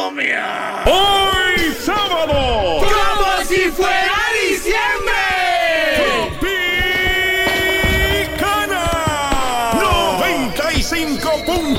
momia! Hoy sábado, ¡Como si fuera diciembre! Tropicana 95.1